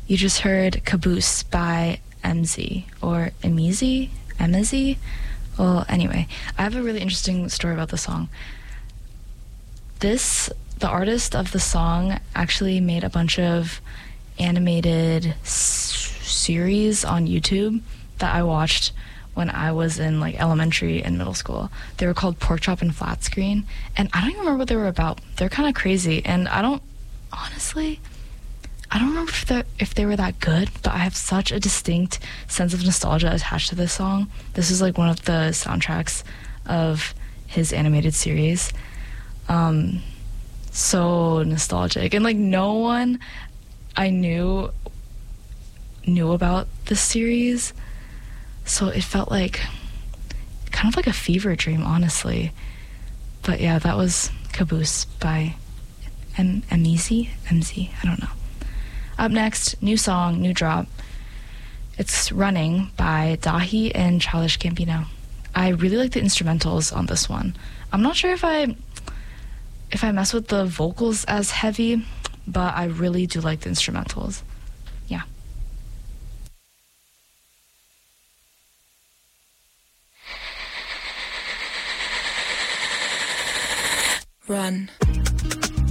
You just heard Caboose by MZ or Emizi. Well, anyway, I have a really interesting story about the song. The artist of the song actually made a bunch of animated series on YouTube that I watched when I was in like elementary and middle school. They were called Pork Chop and Flat Screen, and I don't even remember what they were about. They're kind of crazy, and honestly, I don't remember if they were that good, but I have such a distinct sense of nostalgia attached to this song. This is like one of the soundtracks of his animated series. So nostalgic, and like no one I knew about this series, so it felt like kind of like a fever dream, honestly. But yeah, that was Caboose by MZ, I don't know. Up next, new song, new drop. It's Running by Dahi and Childish Gambino. I really like the instrumentals on this one. I'm not sure if I mess with the vocals as heavy, but I really do like the instrumentals. Yeah. Run.